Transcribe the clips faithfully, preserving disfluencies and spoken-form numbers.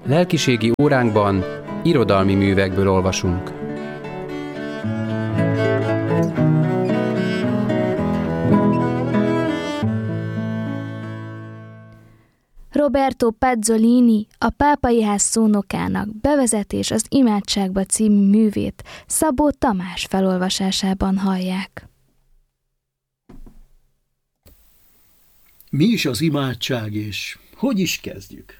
Lelkiségi óránkban irodalmi művekből olvasunk. Roberto Pazzolini, a Pápai Ház szónokának Bevezetés az imádságba című művét Szabó Tamás felolvasásában hallják. Mi is az imádság, és hogy is kezdjük?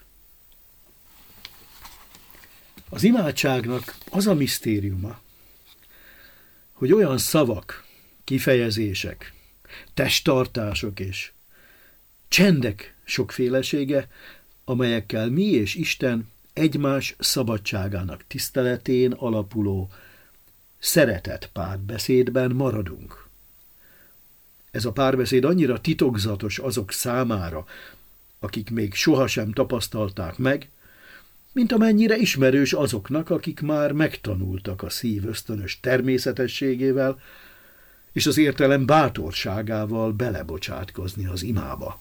Az imádságnak az a misztériuma, hogy olyan szavak, kifejezések, testtartások és csendek sokfélesége, amelyekkel mi és Isten egymás szabadságának tiszteletén alapuló szeretett párbeszédben maradunk. Ez a párbeszéd annyira titokzatos azok számára, akik még sohasem tapasztalták meg, mint amennyire ismerős azoknak, akik már megtanultak a szív ösztönös természetességével és az értelem bátorságával belebocsátkozni az imába.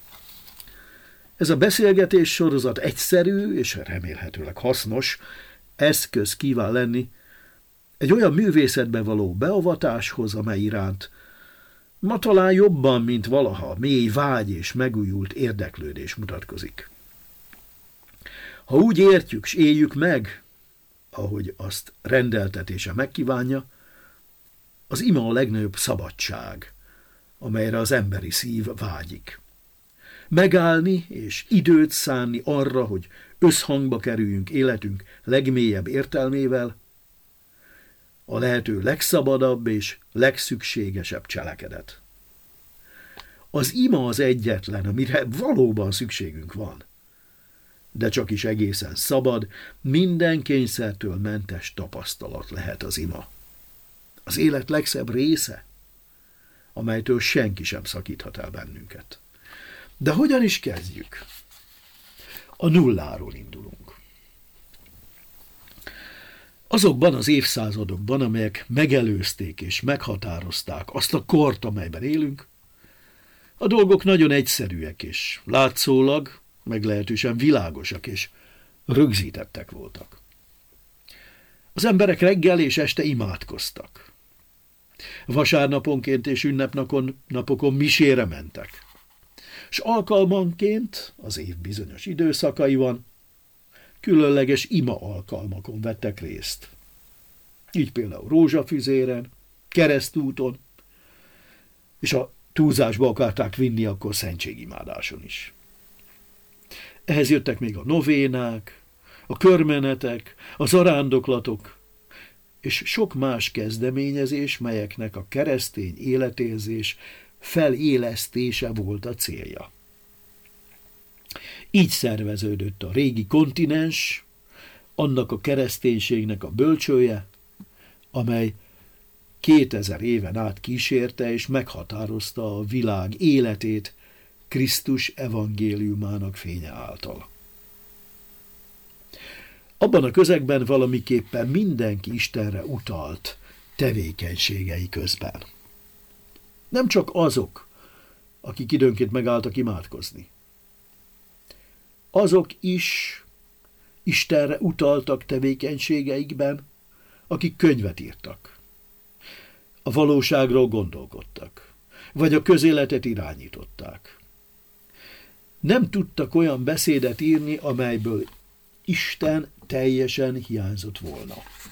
Ez a beszélgetés sorozat egyszerű és remélhetőleg hasznos eszköz kíván lenni egy olyan művészetbe való beavatáshoz, amely iránt ma talán jobban, mint valaha mély vágy és megújult érdeklődés mutatkozik. Ha úgy értjük s éljük meg, ahogy azt rendeltetése megkívánja, az ima a legnagyobb szabadság, amelyre az emberi szív vágyik. Megállni és időt szánni arra, hogy összhangba kerüljünk életünk legmélyebb értelmével, a lehető legszabadabb és legszükségesebb cselekedet. Az ima az egyetlen, amire valóban szükségünk van, de csak is egészen szabad, minden kényszertől mentes tapasztalat lehet az ima. Az élet legszebb része, amelytől senki sem szakíthat el bennünket. De hogyan is kezdjük? A nulláról indulunk. Azokban az évszázadokban, amelyek megelőzték és meghatározták azt a kort, amelyben élünk, a dolgok nagyon egyszerűek és látszólag meglehetősen világosak és rögzítettek voltak. Az emberek reggel és este imádkoztak. Vasárnaponként és ünnepnapokon napokon misére mentek, és alkalmanként az év bizonyos időszakaiban különleges ima alkalmakon vettek részt. Így például rózsafüzéren, keresztúton, és a túlzásba akarták vinni, akkor szentségimádáson is. Ehhez jöttek még a novénák, a körmenetek, a zarándoklatok, és sok más kezdeményezés, melyeknek a keresztény életérzés felélesztése volt a célja. Így szerveződött a régi kontinens, annak a kereszténységnek a bölcsője, amely kétezer éven át kísérte és meghatározta a világ életét Krisztus evangéliumának fénye által. Abban a közegben valamiképpen mindenki Istenre utalt tevékenységei közben. Nem csak azok, akik időnként megálltak imádkozni. Azok is Istenre utaltak tevékenységeikben, akik könyvet írtak. A valóságról gondolkodtak, vagy a közéletet irányították. Nem tudtak olyan beszédet írni, amelyből Isten teljesen hiányzott volna.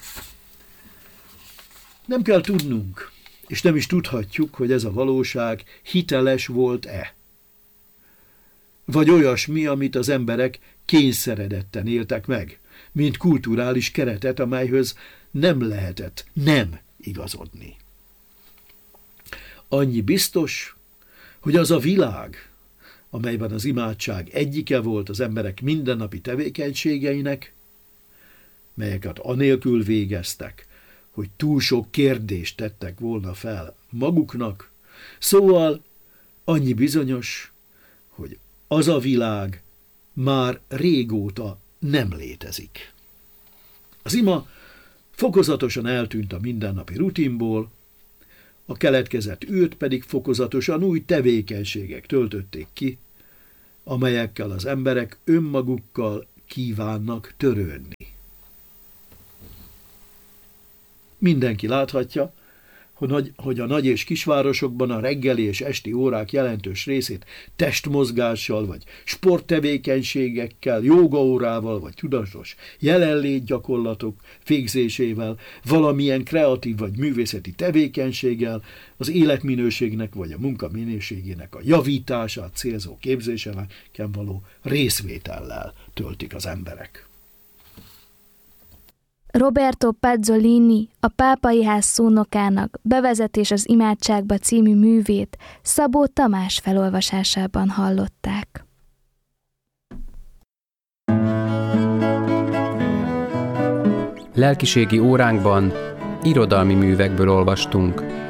Nem kell tudnunk, és nem is tudhatjuk, hogy ez a valóság hiteles volt-e. Vagy olyasmi, amit az emberek kényszeredetten éltek meg, mint kulturális keretet, amelyhöz nem lehetett nem igazodni. Annyi biztos, hogy az a világ, amelyben az imádság egyike volt az emberek mindennapi tevékenységeinek, melyeket anélkül végeztek, hogy túl sok kérdést tettek volna fel maguknak, szóval annyi bizonyos, hogy az a világ már régóta nem létezik. Az ima fokozatosan eltűnt a mindennapi rutinból, a keletkezett űrt pedig fokozatosan új tevékenységek töltötték ki, amelyekkel az emberek önmagukkal kívánnak törődni. Mindenki láthatja, hogy a nagy és kisvárosokban a reggeli és esti órák jelentős részét testmozgással, vagy sporttevékenységekkel, jógaórával, vagy tudatos jelenlétgyakorlatok végzésével, valamilyen kreatív vagy művészeti tevékenységgel, az életminőségnek vagy a munka minőségének a javítását célzó képzéseken való részvétellel töltik az emberek. Roberto Pazzolini, a Pápai Ház szónokának Bevezetés az imádságba című művét Szabó Tamás felolvasásában hallották. Lelkiségi óránkban irodalmi művekből olvastunk.